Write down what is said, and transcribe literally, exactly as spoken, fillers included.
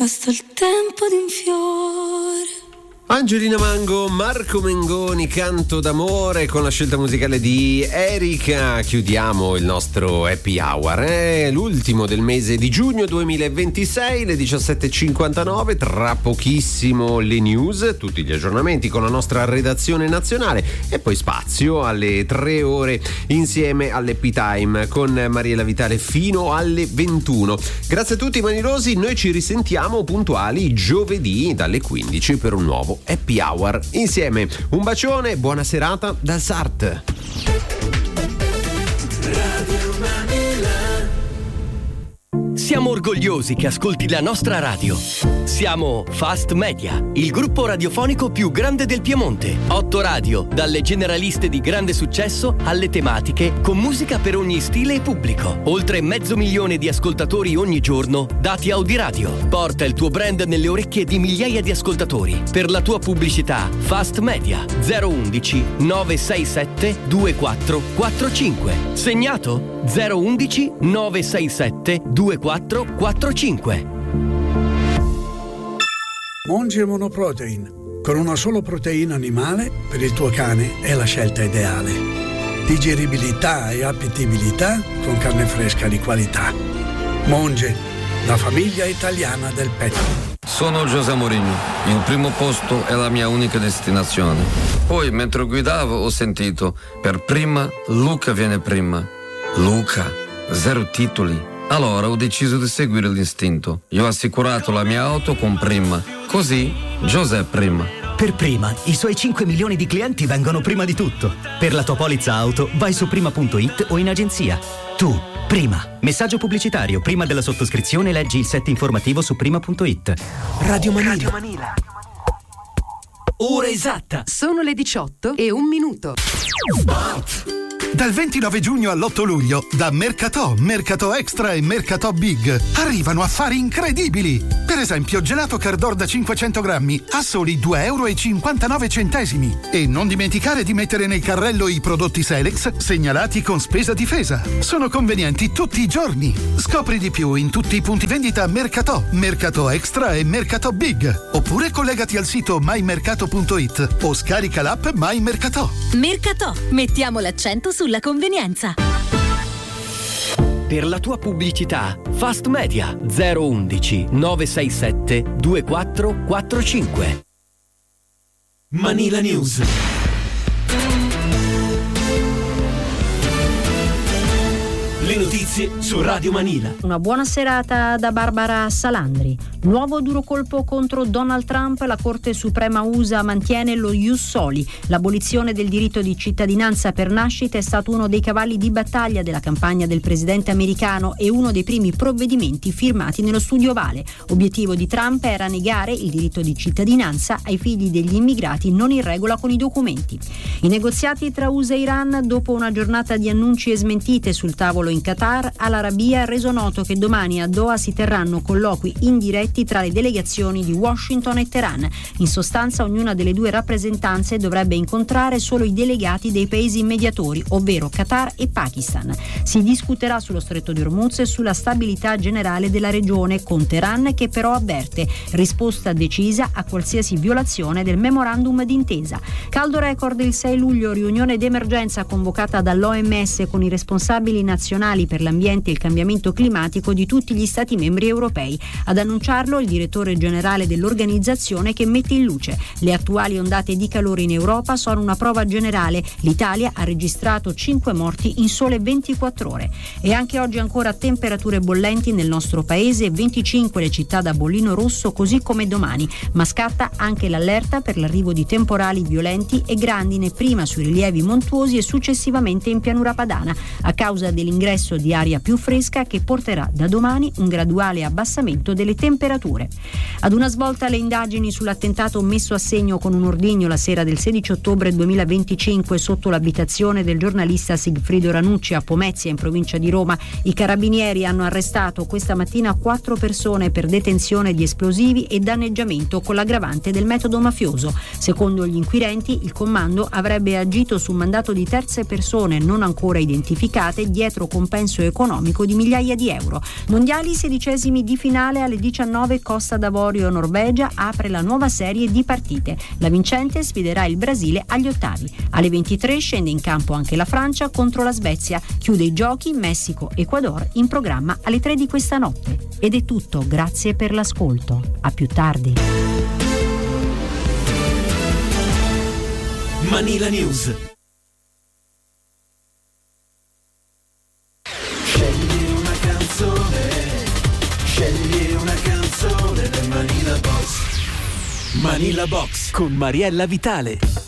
basta il tempo di un fiore. Angelina Mango, Marco Mengoni, Canto d'amore con la scelta musicale di Erika. Chiudiamo il nostro happy hour, è l'ultimo del mese di giugno duemilaventisei, le diciassette e cinquantanove. Tra pochissimo le news, tutti gli aggiornamenti con la nostra redazione nazionale e poi spazio alle tre ore insieme all'Happy Time con Mariella Vitale fino alle ventuno. Grazie a tutti manirosi, noi ci risentiamo puntuali giovedì dalle quindici per un nuovo Happy Hour insieme. Un bacione, buona serata dal Sart. Siamo orgogliosi che ascolti la nostra radio. Siamo Fast Media, il gruppo radiofonico più grande del Piemonte. Otto radio, dalle generaliste di grande successo alle tematiche, con musica per ogni stile e pubblico. Oltre mezzo milione di ascoltatori ogni giorno, dati Audiradio. Porta il tuo brand nelle orecchie di migliaia di ascoltatori. Per la tua pubblicità, Fast Media zero undici nove sei sette due quattro quattro cinque. Segnato zero undici nove sei sette due quattro quattro cinque. Monge Monoprotein. Con una solo proteina animale, per il tuo cane è la scelta ideale. Digeribilità e appetibilità con carne fresca di qualità. Monge, la famiglia italiana del pet. Sono José Mourinho. Il primo posto è la mia unica destinazione. Poi, mentre guidavo, ho sentito: per prima, Luca viene prima. Luca, zero titoli. Allora ho deciso di seguire l'istinto. Io ho assicurato la mia auto con Prima. Così, José Prima. Per Prima, i suoi cinque milioni di clienti vengono prima di tutto. Per la tua polizza auto, vai su prima punto it o in agenzia. Tu, Prima. Messaggio pubblicitario. Prima della sottoscrizione leggi il set informativo su prima punto it. Radio Manila. Radio Manila. Ora esatta. Sono le diciotto e un minuto. Spot. Dal ventinove giugno all'otto luglio, da Mercatò, Mercatò Extra e Mercatò Big arrivano affari incredibili. Per esempio, gelato Cardor da cinquecento grammi a soli due euro e cinquantanove centesimi. E non dimenticare di mettere nel carrello i prodotti Selex segnalati con spesa difesa. Sono convenienti tutti i giorni. Scopri di più in tutti i punti vendita Mercatò, Mercatò Extra e Mercatò Big. Oppure collegati al sito my mercato punto it o scarica l'app My Mercatò. Mercatò, mettiamo l'accento sulla convenienza. Per la tua pubblicità, Fast Media zero undici nove sei sette due quattro quattro cinque. Manila News. Le notizie su Radio Manila. Una buona serata da Barbara Salandri. Nuovo duro colpo contro Donald Trump. La Corte Suprema U S A mantiene lo ius soli. L'abolizione del diritto di cittadinanza per nascita è stato uno dei cavalli di battaglia della campagna del presidente americano e uno dei primi provvedimenti firmati nello studio ovale. Obiettivo di Trump era negare il diritto di cittadinanza ai figli degli immigrati non in regola con i documenti. I negoziati tra U S A e Iran, dopo una giornata di annunci e smentite sul tavolo in Qatar, Al-Arabiya ha reso noto che domani a Doha si terranno colloqui indiretti tra le delegazioni di Washington e Teheran. In sostanza, ognuna delle due rappresentanze dovrebbe incontrare solo i delegati dei paesi mediatori, ovvero Qatar e Pakistan. Si discuterà sullo Stretto di Hormuz e sulla stabilità generale della regione, con Teheran che però avverte risposta decisa a qualsiasi violazione del memorandum d'intesa. Caldo record il sei luglio, riunione d'emergenza convocata dall'O M S con i responsabili nazionali per l'ambiente e il cambiamento climatico di tutti gli Stati membri europei. Ad annunciarlo il direttore generale dell'organizzazione, che mette in luce: le attuali ondate di calore in Europa sono una prova generale. L'Italia ha registrato cinque morti in sole ventiquattro ore. E anche oggi ancora temperature bollenti nel nostro paese, venticinque le città da bollino rosso, così come domani, ma scatta anche l'allerta per l'arrivo di temporali violenti e grandine, prima sui rilievi montuosi e successivamente in pianura padana, a causa dell'ingresso di aria più fresca che porterà da domani un graduale abbassamento delle temperature. Ad una svolta le indagini sull'attentato messo a segno con un ordigno la sera del sedici ottobre duemilaventicinque sotto l'abitazione del giornalista Sigfrido Ranucci a Pomezia, in provincia di Roma. I carabinieri hanno arrestato questa mattina quattro persone per detenzione di esplosivi e danneggiamento con l'aggravante del metodo mafioso. Secondo gli inquirenti, il comando avrebbe agito su mandato di terze persone non ancora identificate dietro compenso economico di migliaia di euro. Mondiali sedicesimi di finale alle diciannove diciannove Costa d'Avorio Norvegia apre la nuova serie di partite. La vincente sfiderà il Brasile agli ottavi. Alle ventitré scende in campo anche la Francia contro la Svezia. Chiude i giochi Messico-Ecuador in programma alle tre di questa notte. Ed è tutto, grazie per l'ascolto. A più tardi. Manila News. Scegli una canzone, scegli una canzone del Manila Box. Manila Box con Mariella Vitale.